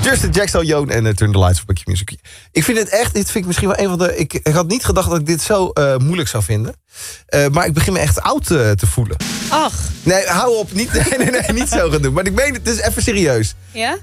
Justin Jackson, Joon en Turn the Lights op Q Music. Ik vind het echt, dit vind ik misschien wel een van de... Ik had niet gedacht dat ik dit zo moeilijk zou vinden. Maar ik begin me echt oud te voelen. Ach. Nee, hou op. Niet, nee, niet zo gaan doen. Maar ik meen het, is even serieus. Ja?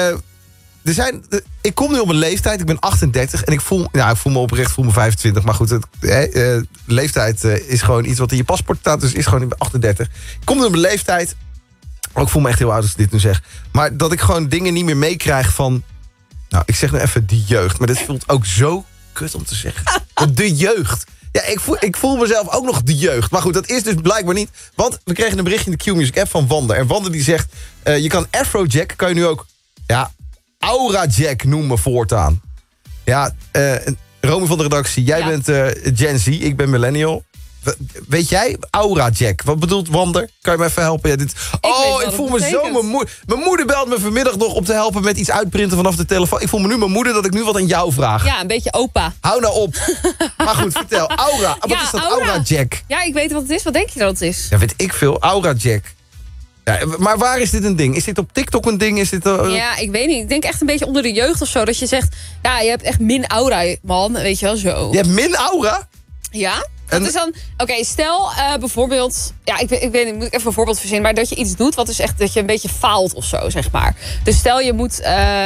Ik kom nu op een leeftijd, ik ben 38 en ik voel me oprecht, voel me 25. Maar goed, leeftijd is gewoon iets wat in je paspoort staat, dus is gewoon, ik ben 38. Ik kom nu op een leeftijd, ik voel me echt heel oud als ik dit nu zeg, maar dat ik gewoon dingen niet meer meekrijg van, nou, ik zeg nu even de jeugd, maar dit voelt ook zo kut om te zeggen. De jeugd. Ja, ik voel mezelf ook nog de jeugd. Maar goed, dat is dus blijkbaar niet. Want we kregen een berichtje in de Q-Music app van Wander. En Wander die zegt, je kan Afrojack, kan je nu ook... Ja, Aura Jack noemen voortaan. Ja, Romy van de redactie, jij bent Gen Z, ik ben millennial. Weet jij, Aura Jack, wat bedoelt Wander? Kan je me even helpen? Ja, ik voel me zo... Mijn moeder belt me vanmiddag nog om te helpen met iets uitprinten vanaf de telefoon. Ik voel me nu mijn moeder dat ik nu wat aan jou vraag. Ja, een beetje opa. Hou nou op. Maar goed, vertel. Aura, wat is dat Aura Jack? Ja, ik weet wat het is. Wat denk je dat het is? Ja, weet ik veel. Aura Jack. Ja, maar waar is dit een ding? Is dit op TikTok een ding? Is dit, Ja, ik weet niet. Ik denk echt een beetje onder de jeugd of zo. Dat je zegt, ja, je hebt echt min aura, man. Weet je wel, zo. Je hebt min aura? Ja. Dat is dan... Oké, stel bijvoorbeeld... Ja, ik weet niet, moet ik even een voorbeeld verzinnen. Maar dat je iets doet wat is echt dat je een beetje faalt of zo, zeg maar. Dus stel je moet...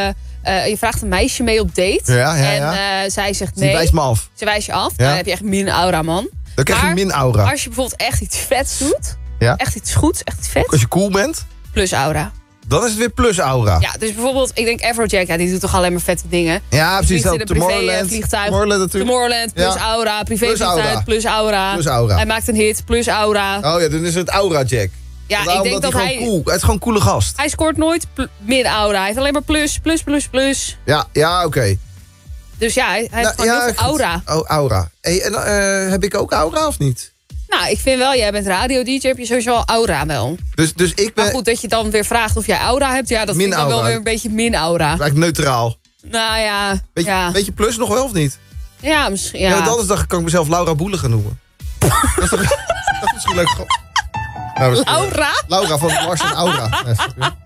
je vraagt een meisje mee op date. Ja. En zij zegt nee. Ze wijst me af. Ze wijst je af. Ja. Dan heb je echt min aura, man. Dan krijg je min aura. Als je bijvoorbeeld echt iets vets doet... Ja. Echt iets goeds, echt iets vets. Als je cool bent... Plus aura. Dan is het weer plus aura. Ja, dus bijvoorbeeld, ik denk Afrojack, die doet toch alleen maar vette dingen. Ja, precies. Dat in een vliegtuig. Tomorrowland, plus aura. Privé-vliegtuig, plus aura. Plus aura. Hij maakt een hit, plus aura. Oh ja, dan is het Aura Jack. Ja, ik denk dat hij... Cool. Hij is gewoon een coole gast. Hij scoort nooit min aura. Hij heeft alleen maar plus. Ja, oké. Dus ja, hij heeft gewoon heel veel aura. Oh, aura. Hey, en heb ik ook aura of niet? Nou, ik vind wel, jij bent radio-dj, heb je sowieso al aura wel. Dus ik ben... Maar goed, dat je dan weer vraagt of jij aura hebt, ja, dat vind ik dan wel weer een beetje min aura. Lijkt neutraal. Nou ja, Weet je plus nog wel of niet? Ja, misschien, ja. Anders kan ik mezelf Laura Boele gaan noemen. dat is misschien leuk. Laura? Laura van Mars en Aura.